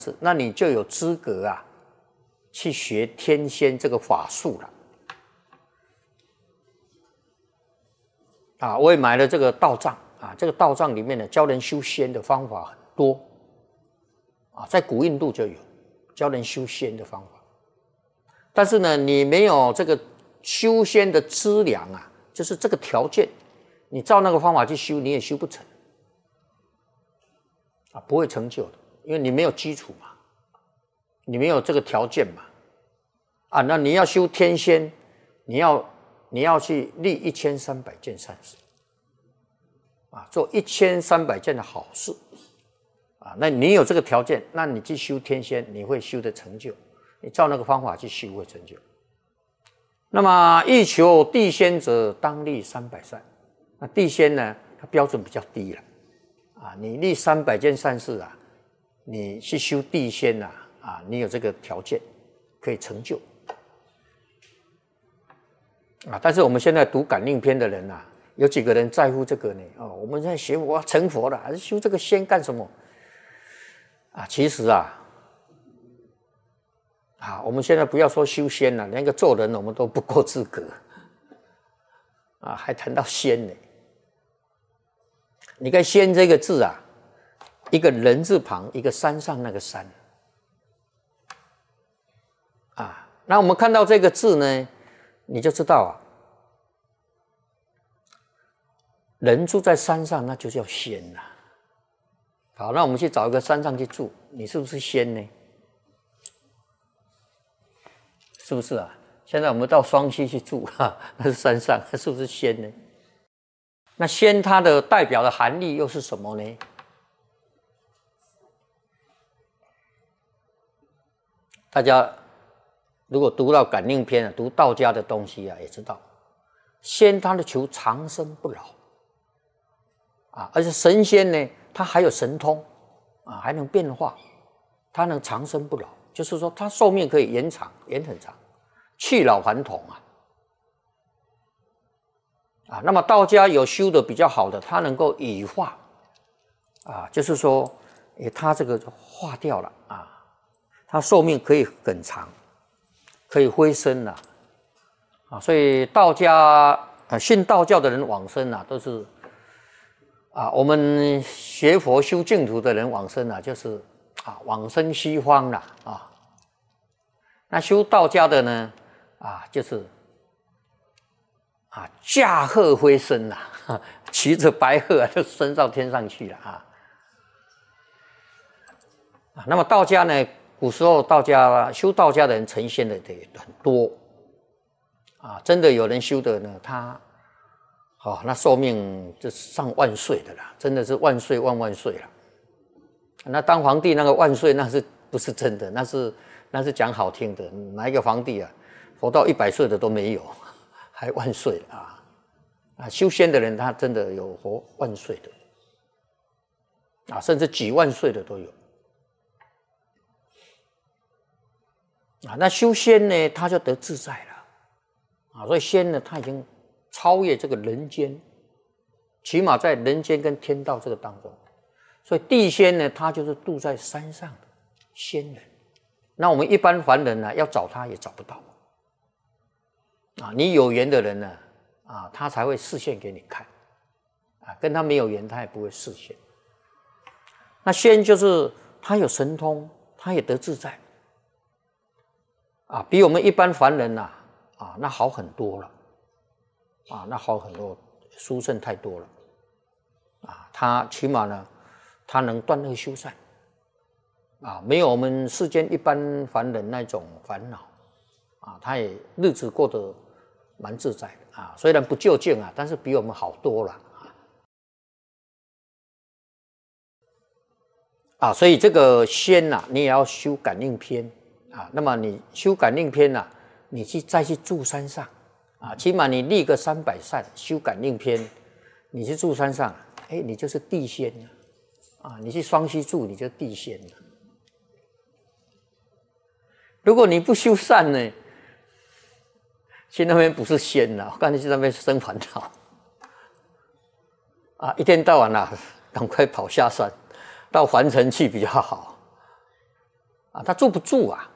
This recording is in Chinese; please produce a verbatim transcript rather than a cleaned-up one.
是，那你就有资格啊，去学天仙这个法术了。啊，我也买了这个道藏啊，这个道藏里面呢，教人修仙的方法很多啊，在古印度就有教人修仙的方法，但是呢，你没有这个修仙的资粮啊，就是这个条件，你照那个方法去修，你也修不成啊，不会成就的，因为你没有基础嘛，你没有这个条件嘛，啊，那你要修天仙，你要。你要去立一千三百件善事，啊，做一千三百件的好事，啊，那你有这个条件，那你去修天仙，你会修的成就，你照那个方法去修会成就。那么欲求地仙者，当立三百善。那地仙呢，它标准比较低了，啊，你立三百件善事啊，你去修地仙啊，啊，你有这个条件可以成就。啊！但是我们现在读感应篇的人啊，有几个人在乎这个呢？哦，我们在学我要成佛了，还是修这个仙干什么？啊，其实啊，啊，我们现在不要说修仙了，连个做人我们都不够资格，啊，还谈到仙呢？你看“仙”这个字啊，一个人字旁，一个山上那个山，啊，那我们看到这个字呢？你就知道啊，人住在山上，那就叫仙呐、啊。好，那我们去找一个山上去住，你是不是仙呢？是不是啊？现在我们到双溪去住，哈，那是山上，是不是仙呢？那仙它的代表的含义又是什么呢？大家。如果读到感应篇啊，读道家的东西啊，也知道，仙他的求长生不老啊，而且神仙呢，他还有神通啊，还能变化，他能长生不老，就是说他寿命可以延长，延很长，去老还童啊。啊，那么道家有修的比较好的，他能够羽化啊，就是说，诶，他这个化掉了啊，他寿命可以很长。可以飞升了，啊，所以道家啊，信道教的人往生啊，都是啊，我们学佛修净土的人往生啊，就是啊，往生西方了啊。那修道家的呢，啊，就是啊，驾鹤飞升了，骑着白鹤就升到天上去了啊。啊，那么道家呢？古时候道家修道家的人成仙的也很多啊，真的有人修的呢，他哦那寿命就上万岁的啦，真的是万岁万万岁了。那当皇帝那个万岁那是不是真的？那是那是讲好听的，哪一个皇帝啊活到一百岁的都没有，还万岁啊啊！修仙的人他真的有活万岁的啊，甚至几万岁的都有。啊，那修仙呢，他就得自在了，啊，所以仙呢，他已经超越这个人间，起码在人间跟天道这个当中，所以地仙呢，他就是住在山上的仙人，那我们一般凡人呢，要找他也找不到，啊，你有缘的人呢，啊，他才会示现给你看，啊，跟他没有缘，他也不会示现。那仙就是他有神通，他也得自在。啊，比我们一般凡人呐、啊，啊，那好很多了，啊，那好很多，殊胜太多了，啊，他起码呢，他能断恶修善，啊，没有我们世间一般凡人那种烦恼，啊，他也日子过得蛮自在的啊，虽然不究竟啊，但是比我们好多了啊，啊，所以这个仙呐、啊，你也要修感应篇。啊，那么你修感应篇啊，你去再去住山上啊，起码你立个三百善，修感应篇，你去住山上，哎，你就是地仙啊！你去双溪住，你就地仙了。如果你不修善呢，去那边不是仙了，我看你去那边生烦恼啊！一天到晚啊，赶快跑下山，到凡尘去比较好。 啊，他坐不住啊。